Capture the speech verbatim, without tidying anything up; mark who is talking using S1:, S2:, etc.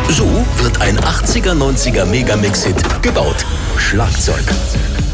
S1: So wird ein achtziger, neunziger Megamix-Hit gebaut. Schlagzeug.